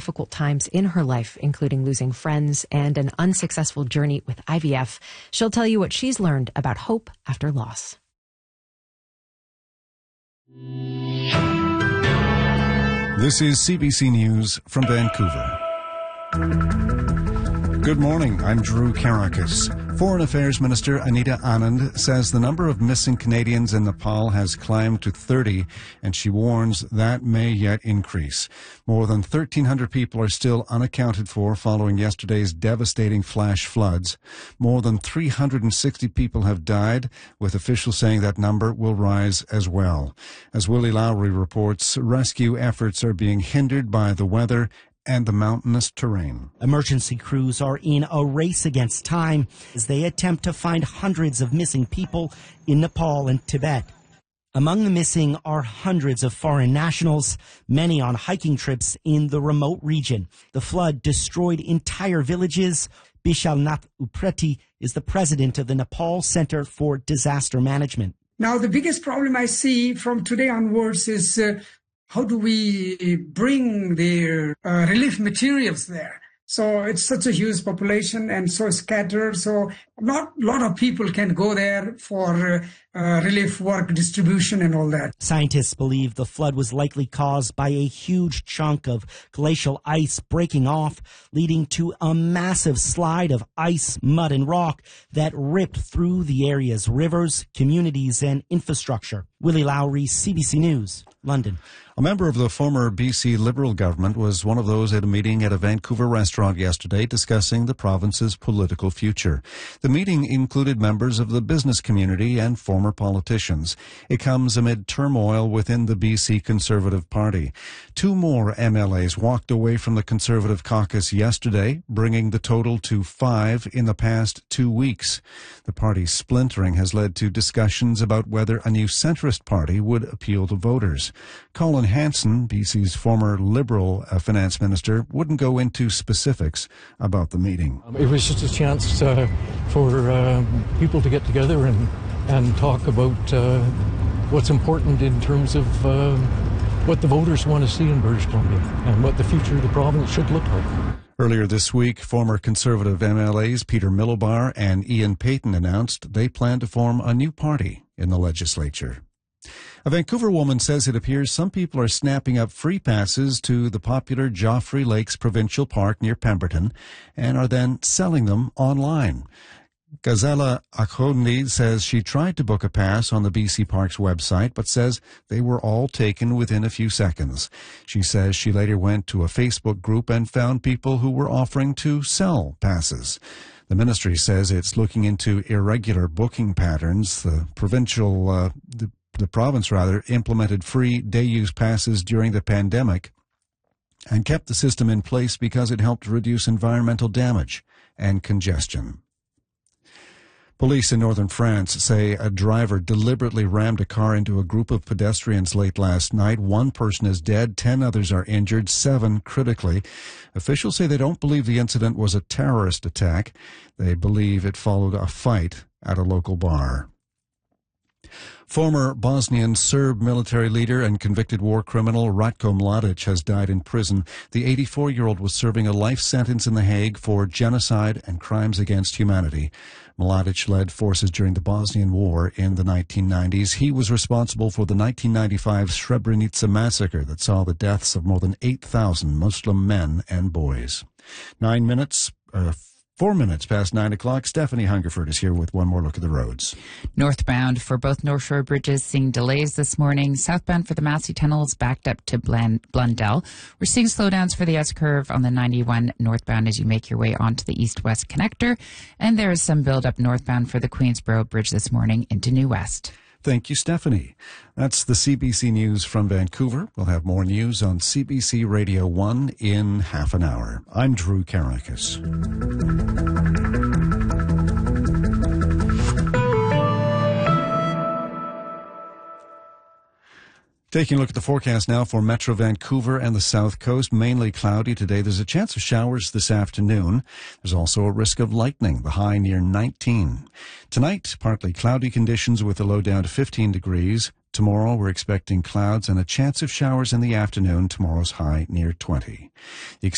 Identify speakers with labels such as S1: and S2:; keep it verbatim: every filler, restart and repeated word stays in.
S1: difficult times in her life, including losing friends and an unsuccessful journey with I V F. She'll tell you what she's learned about hope after loss.
S2: This is C B C News from Vancouver. Good morning, I'm Drew Karakis. Foreign Affairs Minister Anita Anand says the number of missing Canadians in Nepal has climbed to thirty, and she warns that may yet increase. More than thirteen hundred people are still unaccounted for following yesterday's devastating flash floods. More than three hundred sixty people have died, with officials saying that number will rise as well. As Willie Lowry reports, rescue efforts are being hindered by the weather and the mountainous terrain.
S3: Emergency crews are in a race against time as they attempt to find hundreds of missing people in Nepal and Tibet. Among the missing are hundreds of foreign nationals, many on hiking trips in the remote region. The flood destroyed entire villages. Bishalnath Upreti is the president of the Nepal Center for Disaster Management.
S4: Now, the biggest problem I see from today onwards is uh, how do we bring the uh, relief materials there? So it's such a huge population and so scattered. So not a lot of people can go there for uh, uh, relief work, distribution and all that.
S3: Scientists believe the flood was likely caused by a huge chunk of glacial ice breaking off, leading to a massive slide of ice, mud and rock that ripped through the area's rivers, communities and infrastructure. Willie Lowry, C B C News, London.
S2: A member of the former B C Liberal government was one of those at a meeting at a Vancouver restaurant yesterday discussing the province's political future. The meeting included members of the business community and former politicians. It comes amid turmoil within the B C Conservative Party. Two more M L As walked away from the Conservative caucus yesterday, bringing the total to five in the past two weeks. The party's splintering has led to discussions about whether a new centrist party would appeal to voters. Colin Hanson, B C's former Liberal uh, finance minister, wouldn't go into specifics about the meeting.
S5: Um, it was just a chance uh, for uh, people to get together and, and talk about uh, what's important in terms of uh, what the voters want to see in British Columbia and what the future of the province should look like.
S2: Earlier this week, former Conservative M L As Peter Milobar and Ian Payton announced they plan to form a new party in the legislature. A Vancouver woman says it appears some people are snapping up free passes to the popular Joffrey Lakes Provincial Park near Pemberton and are then selling them online. Gazella Akhondi says she tried to book a pass on the B C Parks website, but says they were all taken within a few seconds. She says she later went to a Facebook group and found people who were offering to sell passes. The ministry says it's looking into irregular booking patterns. The provincial, uh, the, the province rather, implemented free day-use passes during the pandemic and kept the system in place because it helped reduce environmental damage and congestion. Police in northern France say a driver deliberately rammed a car into a group of pedestrians late last night. One person is dead, ten others are injured, seven critically. Officials say they don't believe the incident was a terrorist attack. They believe it followed a fight at a local bar. Former Bosnian Serb military leader and convicted war criminal Ratko Mladic has died in prison. The eighty-four-year-old was serving a life sentence in The Hague for genocide and crimes against humanity. Mladic led forces during the Bosnian War in the nineteen nineties. He was responsible for the nineteen ninety-five Srebrenica massacre that saw the deaths of more than eight thousand Muslim men and boys. Nine minutes, uh, Four minutes past nine o'clock, Stephanie Hungerford is here with one more look at the roads.
S6: Northbound for both North Shore bridges, seeing delays this morning. Southbound for the Massey Tunnels, backed up to Blen- Blundell. We're seeing slowdowns for the S-curve on the ninety-one northbound as you make your way onto the east-west connector. And there is some build-up northbound for the Queensboro Bridge this morning into New West.
S2: Thank you, Stephanie. That's the C B C News from Vancouver. We'll have more news on C B C Radio one in half an hour. I'm Drew Karakis. Taking a look at the forecast now for Metro Vancouver and the South Coast. Mainly cloudy today. There's a chance of showers this afternoon. There's also a risk of lightning, the high near nineteen. Tonight, partly cloudy conditions with a low down to fifteen degrees. Tomorrow, we're expecting clouds and a chance of showers in the afternoon. Tomorrow's high near twenty. The